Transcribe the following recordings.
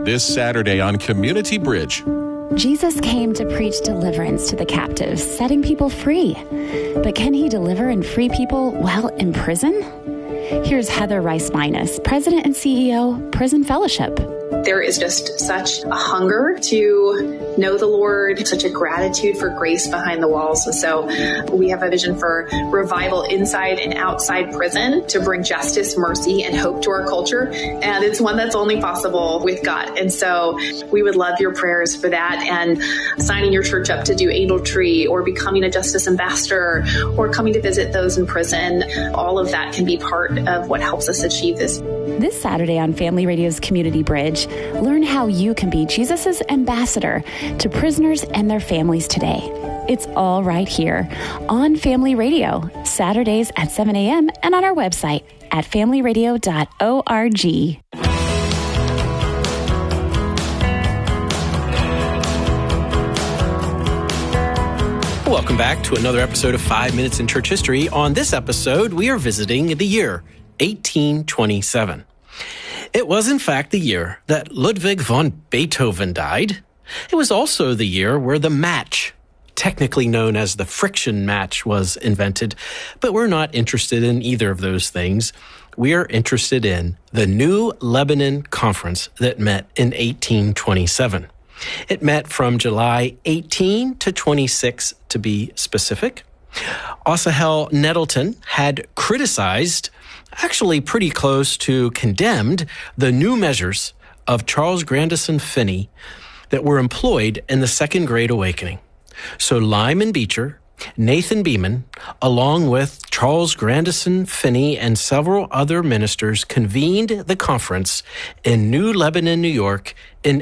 this Saturday on Community Bridge. Jesus came to preach deliverance to the captives, setting people free. But can he deliver and free people while in prison? Here's Heather Rice-Minus, President and CEO, Prison Fellowship. There is just such a hunger to know the Lord, such a gratitude for grace behind the walls. And so we have a vision for revival inside and outside prison to bring justice, mercy, and hope to our culture. And it's one that's only possible with God. And so we would love your prayers for that, and signing your church up to do Angel Tree or becoming a justice ambassador or coming to visit those in prison. All of that can be part of what helps us achieve this. This Saturday on Family Radio's Community Bridge, learn how you can be Jesus' ambassador to prisoners and their families today. It's all right here on Family Radio, Saturdays at 7 a.m. and on our website at familyradio.org. Welcome back to another episode of 5 Minutes in Church History. On this episode, we are visiting the year 1827. It was, in fact, the year that Ludwig von Beethoven died. It was also the year where the match, technically known as the friction match, was invented. But we're not interested in either of those things. We are interested in the New Lebanon Conference that met in 1827. It met from July 18 to 26, to be specific. Asahel Nettleton had criticized, actually pretty close to condemned, the new measures of Charles Grandison Finney that were employed in the Second Great Awakening. So Lyman Beecher, Nathan Beeman, along with Charles Grandison Finney and several other ministers, convened the conference in New Lebanon, New York in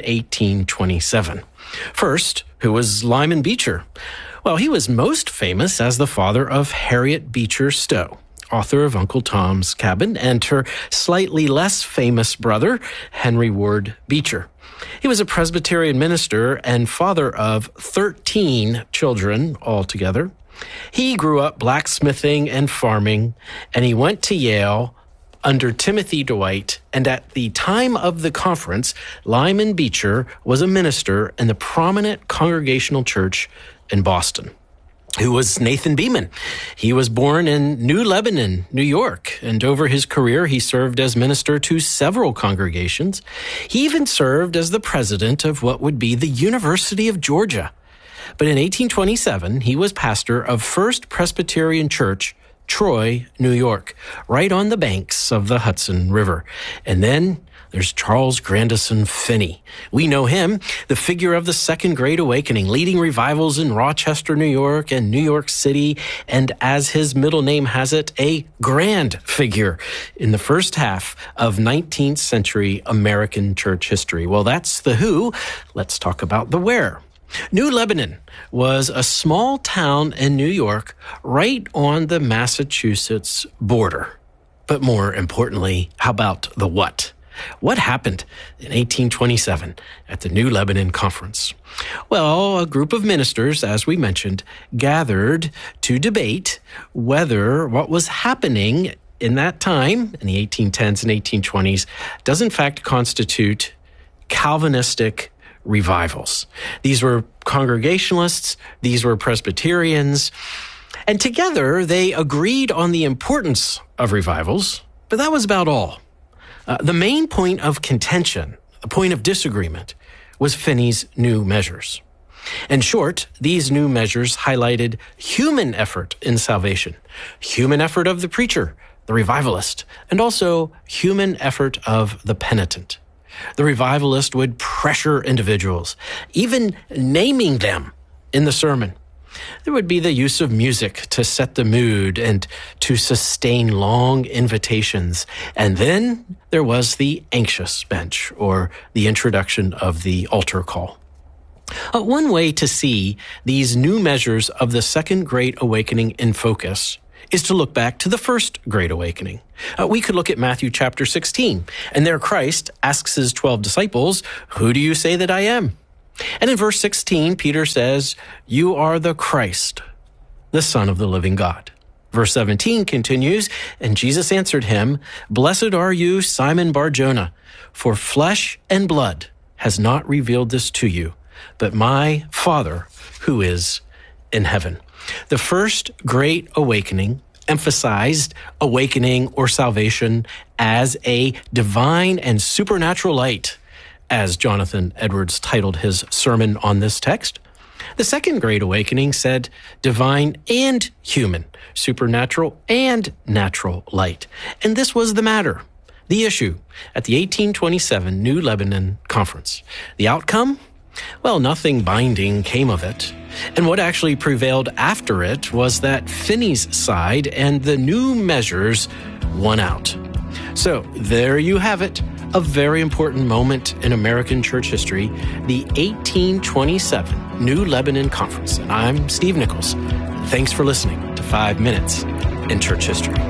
1827. First, who was Lyman Beecher? Well, he was most famous as the father of Harriet Beecher Stowe, author of Uncle Tom's Cabin, and her slightly less famous brother, Henry Ward Beecher. He was a Presbyterian minister and father of 13 children altogether. He grew up blacksmithing and farming, and he went to Yale under Timothy Dwight. And at the time of the conference, Lyman Beecher was a minister in the prominent Congregational Church in Boston. Who was Nathan Beeman? He was born in New Lebanon, New York, and over his career, he served as minister to several congregations. He even served as the president of what would be the University of Georgia. But in 1827, he was pastor of First Presbyterian Church, Troy, New York, right on the banks of the Hudson River. And then there's Charles Grandison Finney. We know him, the figure of the Second Great Awakening, leading revivals in Rochester, New York and New York City, and as his middle name has it, a grand figure in the first half of 19th century American church history. Well, that's the who. Let's talk about the where. New Lebanon was a small town in New York right on the Massachusetts border. But more importantly, how about the what? What happened in 1827 at the New Lebanon Conference? Well, a group of ministers, as we mentioned, gathered to debate whether what was happening in that time, in the 1810s and 1820s, does in fact constitute Calvinistic revivals. These were Congregationalists, these were Presbyterians, and together they agreed on the importance of revivals, but that was about all. The main point of contention, the point of disagreement, was Finney's new measures. In short, these new measures highlighted human effort in salvation, human effort of the preacher, the revivalist, and also human effort of the penitent. The revivalist would pressure individuals, even naming them in the sermon. There would be the use of music to set the mood and to sustain long invitations. And then there was the anxious bench, or the introduction of the altar call. One way to see these new measures of the Second Great Awakening in focus is to look back to the First Great Awakening. We could look at Matthew chapter 16, and there Christ asks his 12 disciples, "Who do you say that I am?" And in verse 16, Peter says, "You are the Christ, the Son of the living God." Verse 17 continues, and Jesus answered him, "Blessed are you, Simon Bar-Jonah, for flesh and blood has not revealed this to you, but my Father who is in heaven. The first great awakening emphasized awakening or salvation as a divine and supernatural light, as Jonathan Edwards titled his sermon on this text. The second great awakening said divine and human, supernatural and natural light. And this was the matter, the issue, at the 1827 New Lebanon Conference. The outcome? Well, nothing binding came of it. And what actually prevailed after it was that Finney's side and the new measures won out. So there you have it, a very important moment in American church history, the 1827 New Lebanon Conference. And I'm Steve Nichols. Thanks for listening to 5 Minutes in Church History.